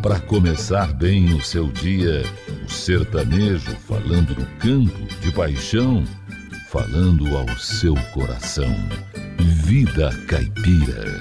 Para começar bem o seu dia, o sertanejo falando do campo, de paixão, falando ao seu coração. Vida Caipira.